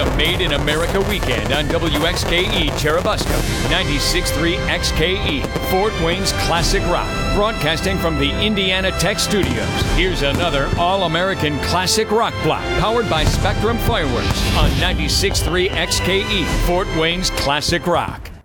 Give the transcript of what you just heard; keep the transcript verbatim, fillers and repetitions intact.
a Made in America weekend on W X K E Churubusco, ninety-six point three X K E, Fort Wayne's classic rock. Broadcasting from the Indiana Tech Studios, here's another All-American classic rock block, powered by Spectrum Fireworks on ninety-six point three X K E, Fort Wayne's classic rock.